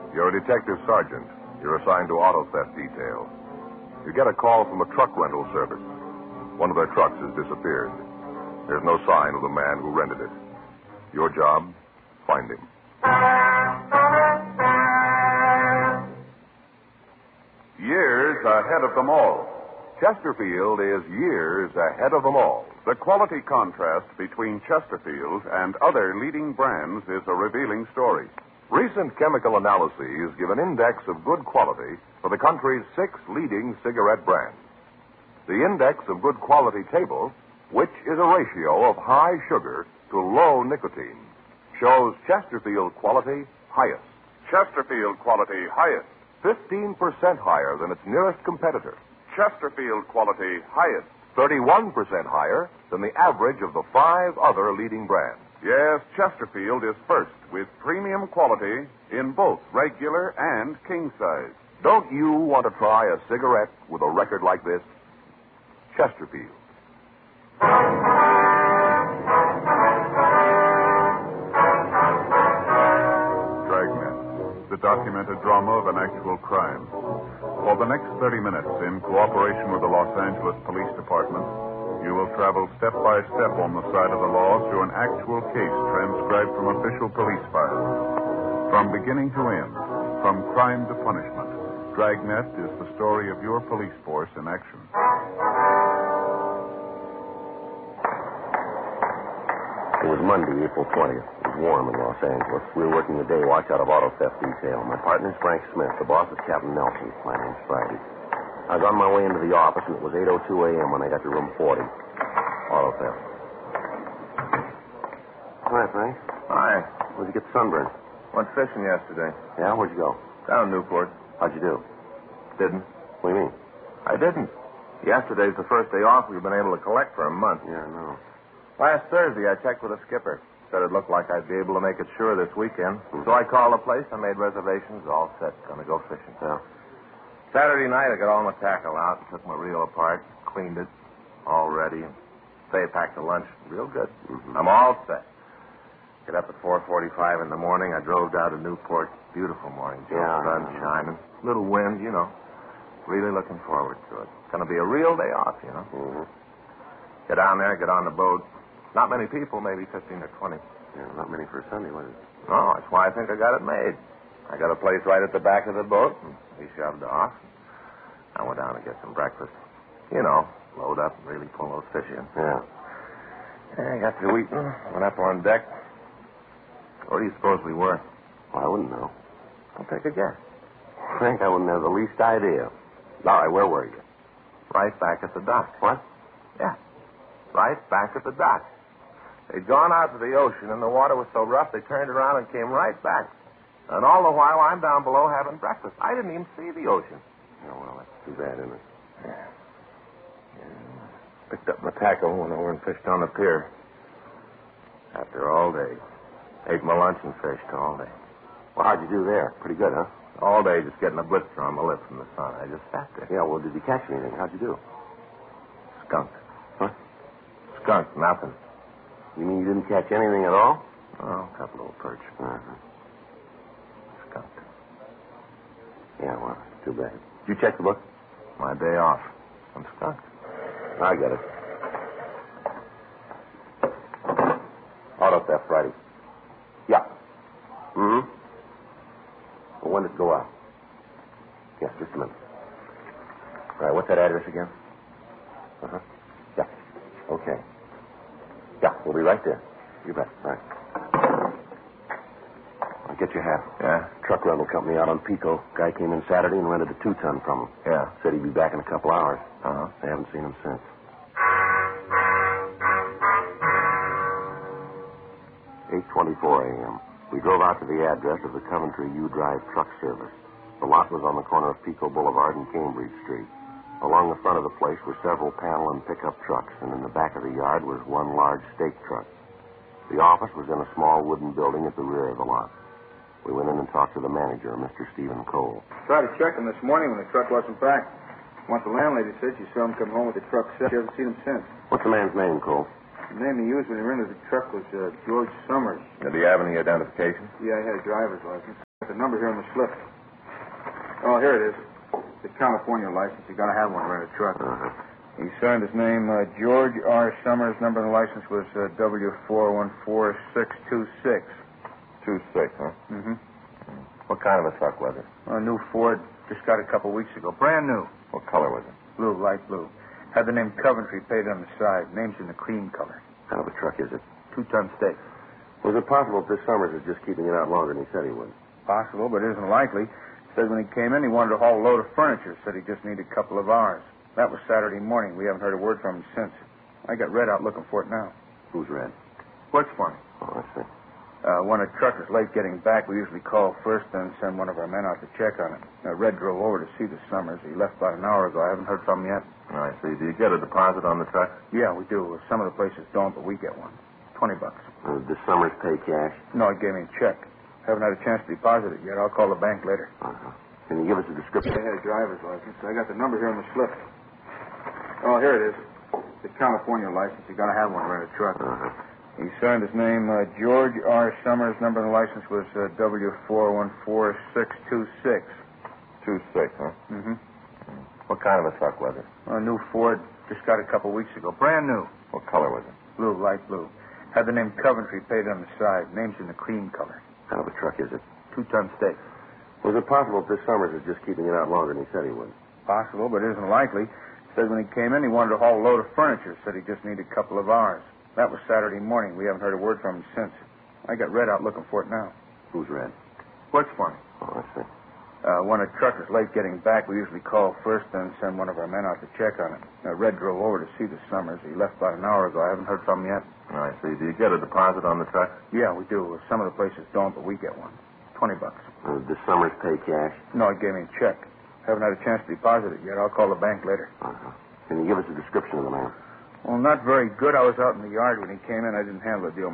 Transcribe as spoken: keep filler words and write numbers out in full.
You're a detective sergeant. You're assigned to auto theft detail. You get a call from a truck rental service. One of their trucks has disappeared. There's no sign of the man who rented it. Your job, find him. Years ahead of them all. Chesterfield is years ahead of them all. The quality contrast between Chesterfield and other leading brands is a revealing story. Recent chemical analyses give an index of good quality for the country's six leading cigarette brands. The index of good quality table, which is a ratio of high sugar to low nicotine, shows Chesterfield quality highest. Chesterfield quality highest. fifteen percent higher than its nearest competitor. Chesterfield quality highest. thirty-one percent higher than the average of the five other leading brands. Yes, Chesterfield is first with premium quality in both regular and king size. Don't you want to try a cigarette with a record like this? Chesterfield. Dragnet, the documented drama of an actual crime. For the next thirty minutes, in cooperation with the Los Angeles Police Department, you will travel step by step on the side of the law through an actual case transcribed from official police files. From beginning to end, from crime to punishment, Dragnet is the story of your police force in action. It was Monday, April twentieth. It was warm in Los Angeles. We were working the day watch out of auto theft detail. My partner's Frank Smith. The boss is Captain Nelson. My name's Friday. I was on my way into the office, and it was eight oh two a.m. when I got to room forty. Auto theft. Hi, Frank. Hi. Where'd you get the sunburn? Went fishing yesterday. Yeah, where'd you go? Down in Newport. How'd you do? Didn't. What do you mean? I didn't. Yesterday's the first day off we've been able to collect for a month. Yeah, I know. Last Thursday, I checked with the skipper. Said it looked like I'd be able to make it sure this weekend. Mm-hmm. So I called the place. I made reservations. All set. Gonna go fishing. Yeah. Saturday night, I got all my tackle out and took my reel apart, cleaned it, all ready. And Faye packed a lunch. Real good. Mm-hmm. I'm all set. Get up at four forty-five in the morning. I drove down to Newport. Beautiful morning, Joe. Yeah, Sun yeah. shining. Little wind, you know. Really looking forward to it. It's going to be a real day off, you know. Mm-hmm. Get down there, get on the boat. Not many people, maybe fifteen or twenty. Yeah, not many for a Sunday, was it? No, that's why I think I got it made. I got a place right at the back of the boat, and he shoved off. I went down to get some breakfast. You know, load up and really pull those fish in. Yeah. Yeah, I got through eating, went up on deck. Where do you suppose we were? Well, I wouldn't know. I'll take a guess. Frank, I wouldn't have the least idea. All right, where were you? Right back at the dock. What? Yeah, right back at the dock. They'd gone out to the ocean, and the water was so rough they turned around and came right back. And all the while, I'm down below having breakfast. I didn't even see the ocean. Oh, well, that's too bad, isn't it? Yeah. yeah. Picked up my tackle, went over and fished on the pier. After all day. Ate my lunch and fished all day. Well, how'd you do there? Pretty good, huh? All day just getting a blister on my lip from the sun. I just sat there. Yeah, well, did you catch anything? How'd you do? Skunk. What? Skunk, nothing. You mean you didn't catch anything at all? Oh, a couple of perch. Uh-huh. Skunk. Yeah, well, too bad. Did you check the book? My day off. I'm skunk. I got it. Auto theft Friday. Yeah. Mm-hmm. Well, when did it go out? Yes, just a minute. All right, what's that address again? Uh-huh. Yeah. Okay. Yeah, we'll be right there. You bet. Right. I'll get your hat. Yeah? Truck rental company out on Pico. Guy came in Saturday and rented a two-ton from him. Yeah. Said he'd be back in a couple hours. Uh-huh. I haven't seen him since. eight twenty-four a.m. We drove out to the address of the Coventry U-Drive Truck Service. The lot was on the corner of Pico Boulevard and Cambridge Street. Along the front of the place were several panel and pickup trucks, and in the back of the yard was one large stake truck. The office was in a small wooden building at the rear of the lot. We went in and talked to the manager, Mister Stephen Cole. Tried to check him this morning when the truck wasn't back. Once the landlady said she saw him come home with the truck set. She hasn't seen him since. What's the man's name, Cole? The name he used when he rented the truck was uh, George Summers. Did he have any identification? Yeah, he had a driver's license. The number here on the slip. Oh, here it is. The California license. You got to have one to rent a truck. Uh-huh. He signed his name, uh, George R. Summers. Number on the license was uh, W four one four six two six. Two six, huh? Mm-hmm. What kind of a truck was it? A new Ford. Just got it a couple weeks ago. Brand new. What color was it? Blue, light blue. Had the name Coventry painted on the side. Name's in the cream color. What kind of a truck is it? Two-ton steak. Was it possible that this Summers is just keeping it out longer than he said he would? Possible, but it isn't likely. Said when he came in, he wanted to haul a load of furniture. Said he just needed a couple of hours. That was Saturday morning. We haven't heard a word from him since. I got Red out looking for it now. Who's Red? Works for me. Oh, I see. Uh, when a truck is late getting back, we usually call first, then send one of our men out to check on it. Uh, Red drove over to see the Summers. He left about an hour ago. I haven't heard from him yet. Oh, I see. Do you get a deposit on the truck? Yeah, we do. Some of the places don't, but we get one. Twenty bucks. Uh, does Summers pay cash? No, he gave me a check. Haven't had a chance to deposit it yet. I'll call the bank later. Uh-huh. Can you give us a description? I had a driver's license. I got the number here on the slip. Oh, here it is. The California license. You got to have one to rent a truck. Uh-huh. He signed his name, uh, George R. Summers. Number on the license was uh, W four one four six two six. Two six, huh? Mm-hmm. What kind of a truck was it? A new Ford. Just got it a couple weeks ago. Brand new. What color was it? Blue, light blue. Had the name Coventry painted on the side. Name's in the cream color. What kind of a truck is it? Two-ton steak. Was it possible that this Summers is just keeping it out longer than he said he would? Possible, but it isn't likely. Said when he came in, he wanted to haul a load of furniture. Said he just needed a couple of hours. That was Saturday morning. We haven't heard a word from him since. I got Red out looking for it now. Who's Red? Works for me. Oh, I see. Uh, when a truck is late getting back, we usually call first, then send one of our men out to check on it. Uh, Red drove over to see the Summers. He left about an hour ago. I haven't heard from him yet. Oh, I see. Do you get a deposit on the truck? Yeah, we do. Some of the places don't, but we get one. Twenty bucks. Uh, does Summers pay cash? No, he gave me a check. Haven't had a chance to deposit it yet. I'll call the bank later. Uh-huh. Can you give us a description of the man? Well, not very good. I was out in the yard when he came in. I didn't handle the deal